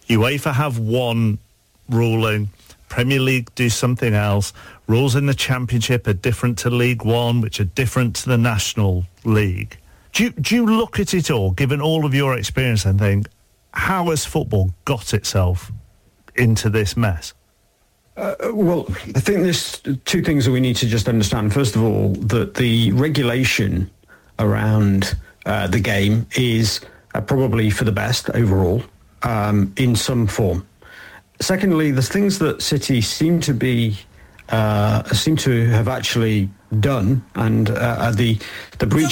UEFA have one ruling, Premier League do something else, rules in the Championship are different to League One, which are different to the National League. Do you look at it all, given all of your experience, and think, how has football got itself into this mess? Well, I think there's two things that we need to just understand. First of all, that the regulation around the game is probably for the best overall in some form. Secondly, the things that City seem to have actually done, and the breach